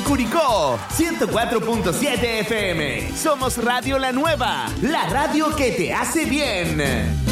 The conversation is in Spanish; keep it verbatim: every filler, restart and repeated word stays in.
Curicó, ciento cuatro punto siete F M. Somos Radio La Nueva, la radio que te hace bien.